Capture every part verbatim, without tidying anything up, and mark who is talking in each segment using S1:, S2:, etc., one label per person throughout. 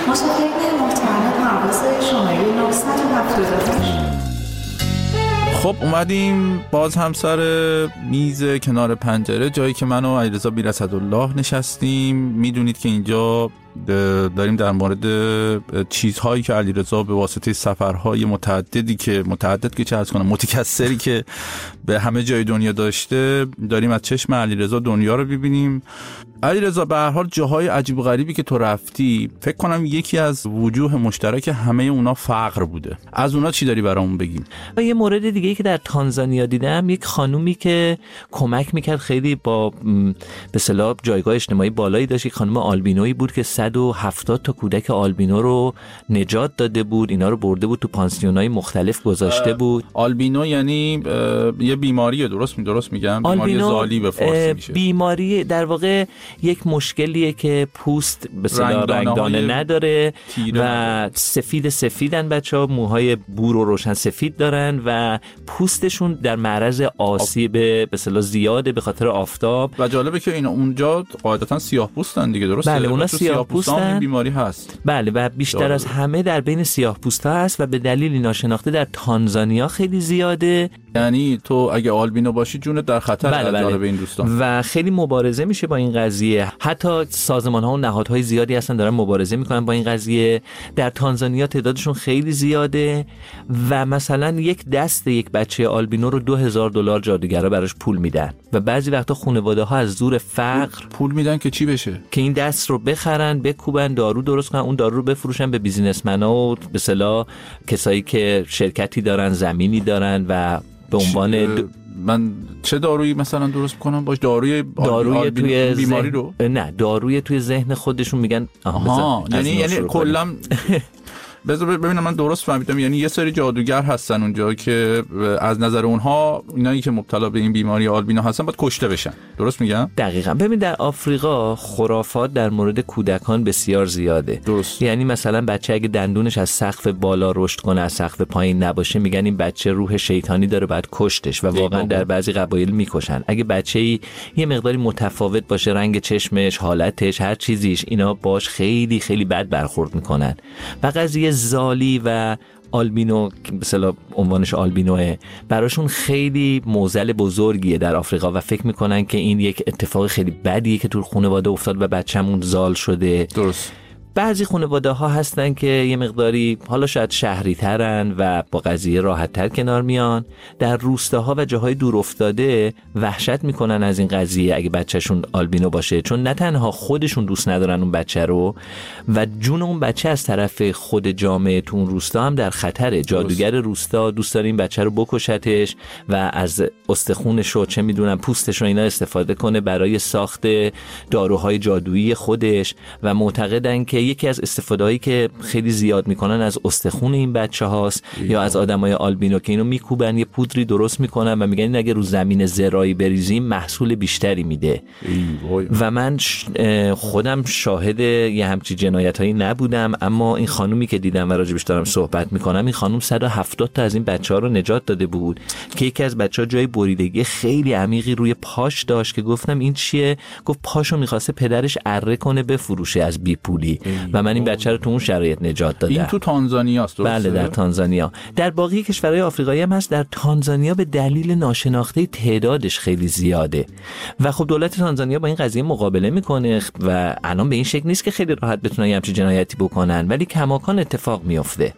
S1: مشاهده محترم پرواز شماره نهصد و هفتاد و هشت.
S2: خب اومدیم باز هم سر میز کنار پنجره، جایی که من و علیرضا بی‌اسدالله نشستیم. میدونید که اینجا داریم در مورد چیزهایی که علیرضا به واسطه سفرهای متعددی که متعدد که چه عرض کنم متکثری که به همه جای دنیا داشته، داریم از چشم علیرضا دنیا رو ببینیم. علیرضا به هر حال جاهای عجیب و غریبی که تو رفتی، فکر کنم یکی از وجوه مشترک همه اونا فقر بوده. از اونا چی داری برامون بگیم؟
S3: یه مورد دیگه که در تانزانیا دیدم، یک خانومی که کمک میکرد، خیلی با به اصطلاح جایگاه اجتماعی بالایی داشت. یک خانم آلبینویی بود که صد و هفتاد تا کودک آلبینو رو نجات داده بود، اینا رو برده بود تو پانسیونای مختلف گذاشته بود.
S2: آلبینو یعنی یه بیماریه، درست می درست میگم؟ بیماری زالی به فارسی میشه.
S3: بیماری در واقع یک مشکلیه که پوست به اصطلاح رنگدانه نداره و سفید سفیدن بچه‌ها، موهای بور و روشن سفید دارن و پوستشون در معرض آسیب به اصطلاح زیاده به خاطر آفتاب.
S2: و جالبه که اینا اونجا قاعدتاً سیاه پوستن دیگه، درسته؟
S3: بله اونا سیاه پوستن،
S2: این بیماری هست.
S3: بله و بیشتر جالبه. از همه در بین سیاه پوستا هست و به دلیلی ناشناخته در تانزانیا خیلی زیاده.
S2: یعنی تو اگه آلبینو باشی جونت در خطر.
S3: بله بله.
S2: جالب این دوستان.
S3: و خیلی مبارزه میشه با این قضیه. حتی سازمان‌ها و نهادهای زیادی هستن دارن مبارزه میکنن با این قضیه. در تانزانیا تعدادشون خیلی زیاده و مثلا یک دست یک بچه آلبینو رو دو هزار دلار جادوگرا براش پول میدن و بعضی وقتا خانواده‌ها از زور فقر
S2: پول میدن که چی بشه؟
S3: که این دست رو بخرن، بکوبن، دارو درست کنن، اون دارو رو بفروشن به بیزینسمنا و به اصطلاح کسایی که شرکتی دارن، زمینی دارن و به عنوان
S2: د... من چه دارویی مثلا درست کنم باش؟ داروی
S3: داروی توی
S2: بیماری
S3: ذهن...
S2: رو
S3: نه داروی توی ذهن خودشون میگن.
S2: آها یعنی یعنی کلا بذار ببینم من درست فهمیدم، یعنی یه سری جادوگر هستن اونجا که از نظر اونها اینایی که مبتلا به این بیماری آلبینو هستن باید کشته بشن، درست میگم؟
S3: دقیقاً. ببین در آفریقا خرافات در مورد کودکان بسیار زیاده.
S2: درست.
S3: یعنی مثلا بچه اگه دندونش از سقف بالا رشد کنه از سقف پایین نباشه، میگن این بچه روح شیطانی داره باید کشتش و واقعا در بعضی قبایل میکشن. اگه بچه‌ای یه مقداری متفاوت باشه، رنگ چشمش، حالتش، هر چیزیش، اینا باش خیلی خیلی بد برخورد میکنن. و قضیه زالی و آلبینو که مثلا عنوانش آلبینوه براشون خیلی معضل بزرگیه در آفریقا و فکر میکنن که این یک اتفاق خیلی بدیه که تو خانواده افتاد و بچه‌مون زال شده.
S2: درست.
S3: بعضی خانواده ها هستن که یه مقداری حالا شاید شهری ترن و با قضیه راحت تر کنار میان. در روستاها و جاهای دور افتاده وحشت میکنن از این قضیه اگه بچهشون آلبینو باشه، چون نه تنها خودشون دوست ندارن اون بچه رو و جون اون بچه از طرف خود جامعه تو اون روستا هم در خطره. جادوگر روستا دوست داره این بچه رو بکشتش و از استخونش و چه میدونم پوستش رو اینا استفاده کنه برای ساخت داروهای جادویی خودش و معتقدن که یکی از استفاده‌هایی که خیلی زیاد میکنن از استخون این بچه هاست یا از آدمای آلبینو که اینو میکوبن، یه پودری درست میکنن و میگن این اگه رو زمین زراعی بریزیم محصول بیشتری میده. و من خودم شاهد یه همچی جنایتایی نبودم، اما این خانومی که دیدم و راجبش دارم صحبت میکنم، این خانوم صد و هفتاد تا از این بچه‌ها رو نجات داده بود که یکی از بچه‌ها جای بریدگی خیلی عمیقی روی پاش داشت که گفتم این چیه؟ گفت پاشو میخواسته پدرش اره کنه بفروشه از بی پولی و من این بچه رو تو اون شرایط نجات دادم.
S2: این تو تانزانیا است، درسته؟
S3: بله در تانزانیا. در باقی کشورهای آفریقایی هم هست. در تانزانیا به دلیل ناشناخته تعدادش خیلی زیاده و خب دولت تانزانیا با این قضیه مقابله میکنه و الان به این شکل نیست که خیلی راحت بتونن همچین جنایتی بکنن، ولی کماکان اتفاق میفته.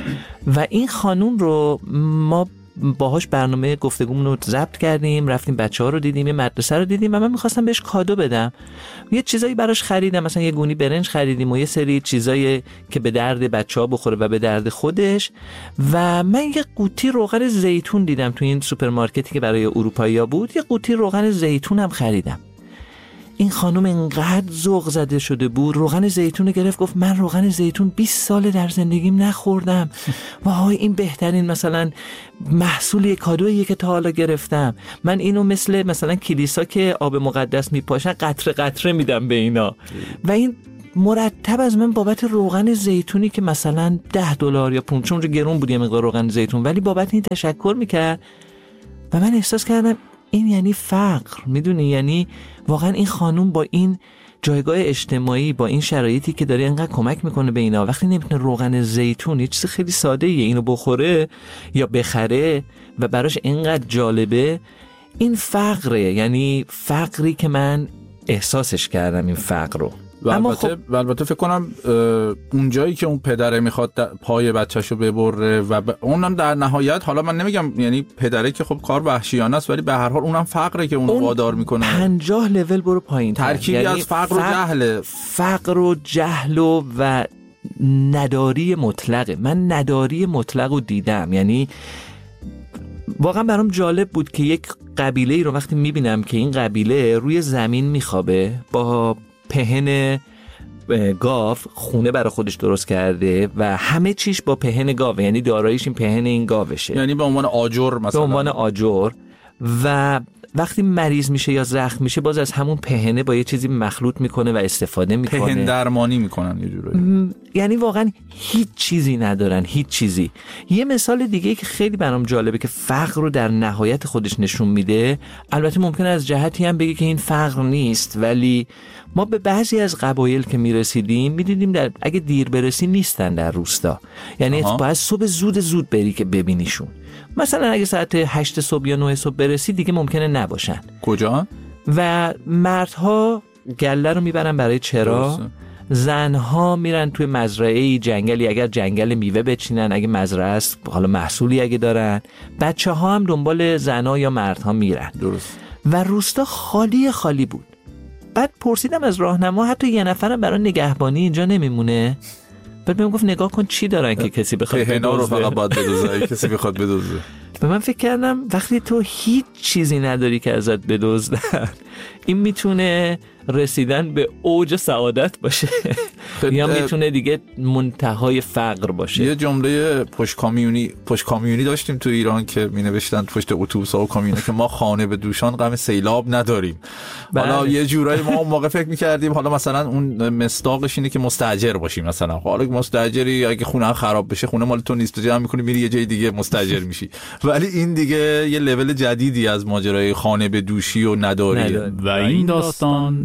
S3: و این خانوم رو ما باهاش برنامه گفتگومون رو ضبط کردیم، رفتیم بچه‌ها رو دیدیم، یه مدرسه رو دیدیم و من می‌خواستم بهش کادو بدم. یه چیزایی براش خریدم، مثلا یه گونی برنج خریدیم و یه سری چیزایی که به درد بچه‌ها بخوره و به درد خودش. و من یه قوطی روغن زیتون دیدم تو این سوپرمارکتی که برای اروپایی‌ها بود، یه قوطی روغن زیتون هم خریدم. این خانم انقدر ذوق زده شده بود، روغن زیتون گرفت گفت من روغن زیتون بیست ساله در زندگیم نخوردم. وای این بهترین مثلا محصول کادویی که تا حالا گرفتم. من اینو مثل مثلا کلیسا که آب مقدس میپاشن قطره قطره میدم به اینا. و این مرتب از من بابت روغن زیتونی که مثلا ده دلار یا پونز، چون گرون بود یه مقدار روغن زیتون، ولی بابت این تشکر میکرد و من احساس کردم این یعنی فقر. میدونی یعنی واقعا این خانوم با این جایگاه اجتماعی با این شرایطی که داره اینقدر کمک میکنه به اینا، وقتی نمیتونه روغن زیتون، یه چیز خیلی ساده ایه، اینو بخوره یا بخره و براش اینقدر جالبه، این فقره. یعنی فقری که من احساسش کردم این فقر رو.
S2: و البته خب... البته فکر کنم اون جایی که اون پدره میخواد پای بچه‌شو ببره و ب... اونم در نهایت، حالا من نمیگم یعنی پدره که خب کار وحشیانه است، ولی به هر حال اونم فقره که اونو اون وادار میکنه.
S3: پنجاه لول برو پایین،
S2: ترکیبی یعنی از فقر و جهل.
S3: فقر و جهل و, و نداری مطلقه. من نداری مطلق رو دیدم. یعنی واقعا برام جالب بود که یک قبیله ای رو وقتی میبینم که این قبیله روی زمین میخوابه، با پهن گاو خونه برای خودش درست کرده و همه چیش با پهن گاو، یعنی داراییش این پهن این گاوشه،
S2: یعنی به عنوان آجر مثلا،
S3: به عنوان آجر. و وقتی مریض میشه یا زخم میشه، باز از همون پهنه با یه چیزی مخلوط میکنه و استفاده میکنه،
S2: پهن درمانی میکنن یه جورایی.
S3: یعنی واقعا هیچ چیزی ندارن، هیچ چیزی. یه مثال دیگه که خیلی برام جالبه که فقر رو در نهایت خودش نشون میده، البته ممکنه از جهتی هم بگه که این فقر نیست، ولی ما به بعضی از قبایل که میرسیدیم میدیدیم در اگه دیر برسی نیستن در روستا. یعنی آها. باید صبح زود زود بری که ببینیشون. مثلا اگه ساعت هشت صبح یا نه صبح برسی دیگه ممکنه نباشن.
S2: کجا؟
S3: و مردها گله رو میبرن برای چرا، زنها میرن توی مزرعه جنگلی، اگر جنگل میوه بچینن، اگه مزرعه است حالا محصولی اگه دارن، بچه ها هم دنبال زنها یا مردها میرن.
S2: درست.
S3: و روستا خالی خالی بود. بعد پرسیدم از راهنما حتی یه نفرم برای نگهبانی اینجا نمیمونه؟ بعد بهم گفت نگاه کن چی دارن که کسی بخواد بدزده.
S2: پهنا رو فقط باید بدزده، کسی بخواد بدزده.
S3: به من فکر کردم وقتی تو هیچ چیزی نداری که ازت بدزدن، این میتونه رسیدن به اوج سعادت باشه یا میتونه دیگه منتهای فقر باشه.
S2: یه جمله پشت کامیونی پشت کامیونی داشتیم تو ایران که می نوشتن پشت اتوبوس‌ها و کامیونه که ما خانه به دوشان غم سیلاب نداریم. حالا بله. یه جورایی ما اون موقع فکر می‌کردیم حالا مثلا اون مصداقش اینه که مستاجر باشیم، مثلا حالا مستاجری اگه خونه خراب بشه، خونه مال تو نیست، جمع می‌کنی میری یه جای دیگه مستاجر میشی. ولی این دیگه یه لول جدیدی از ماجرای خانه به دوشی و نداری.
S4: و این داستان